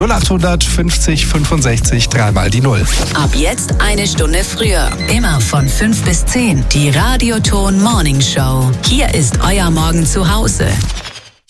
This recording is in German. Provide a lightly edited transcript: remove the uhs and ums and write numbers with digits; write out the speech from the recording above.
0800 50 65 3 die 0. Ab jetzt eine Stunde früher. Immer von 5 bis 10. Die Radioton Morning Show. Hier ist euer Morgen zu Hause.